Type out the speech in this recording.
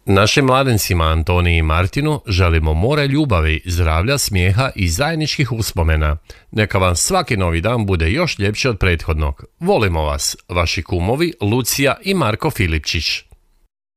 Našim mladencima Antoniji i Martinu želimo more ljubavi, zdravlja, smijeha i zajedničkih uspomena. Neka vam svaki novi dan bude još ljepši od prethodnog. Volimo vas, vaši kumovi Lucija i Marko Filipčić.